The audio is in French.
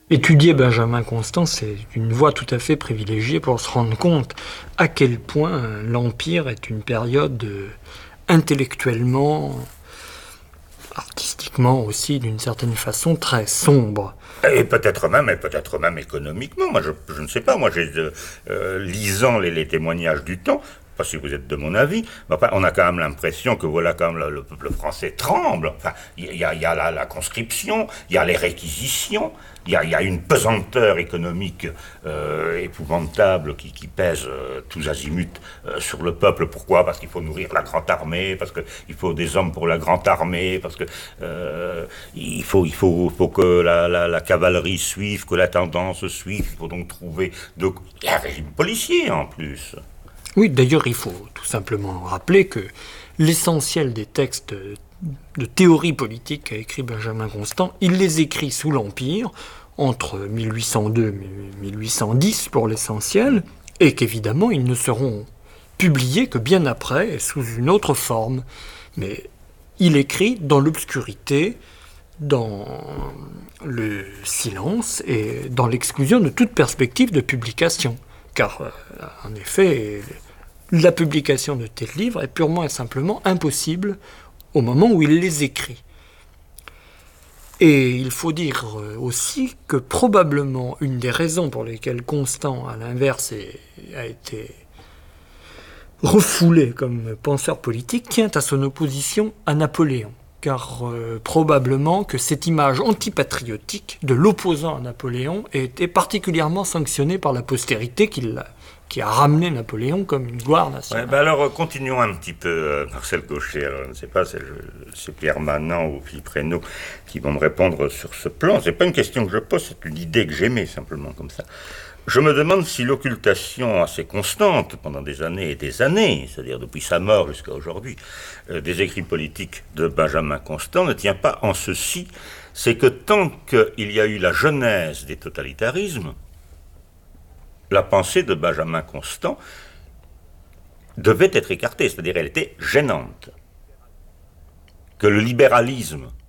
Étudier Benjamin Constant, c'est une voie tout à fait privilégiée pour se rendre compte à quel point l'Empire est une période intellectuellement, artistiquement aussi, d'une certaine façon, très sombre. Et peut-être même économiquement. Moi, je ne sais pas. Moi, lisant les témoignages du temps, pas si vous êtes de mon avis, mais enfin, on a quand même l'impression que voilà, quand même, le peuple français tremble. Enfin, il y a la conscription, il y a les réquisitions, il y a une pesanteur économique épouvantable qui pèse tous azimuts sur le peuple. Pourquoi? Parce qu'il faut nourrir la grande armée, parce qu'il faut des hommes pour la grande armée, parce que il faut que la cavalerie suive, que la tendance suive. Il faut donc trouver... Il y a un régime policier en plus. Oui, d'ailleurs, il faut tout simplement rappeler que l'essentiel des textes de théorie politique qu'a écrit Benjamin Constant, il les écrit sous l'Empire, entre 1802 et 1810 pour l'essentiel, et qu'évidemment, ils ne seront publiés que bien après, sous une autre forme. Mais il écrit dans l'obscurité, dans le silence et dans l'exclusion de toute perspective de publication. Car, en effet, la publication de tels livres est purement et simplement impossible au moment où il les écrit. Et il faut dire aussi que probablement une des raisons pour lesquelles Constant, à l'inverse, a été refoulé comme penseur politique tient à son opposition à Napoléon. Car probablement que cette image antipatriotique de l'opposant à Napoléon était particulièrement sanctionnée par la postérité qui a ramené Napoléon comme une gloire nationale. Ouais, alors continuons un petit peu, Marcel Gaucher. Alors, je ne sais pas, c'est Pierre Manant ou Philippe Reynaud qui vont me répondre sur ce plan. C'est pas une question que je pose, c'est une idée que j'aimais simplement comme ça. Je me demande si l'occultation assez constante pendant des années et des années, c'est-à-dire depuis sa mort jusqu'à aujourd'hui, des écrits politiques de Benjamin Constant ne tient pas en ceci, c'est que tant qu'il y a eu la genèse des totalitarismes, la pensée de Benjamin Constant devait être écartée, c'est-à-dire elle était gênante. Que le libéralisme